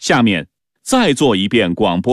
下面再做一遍广播。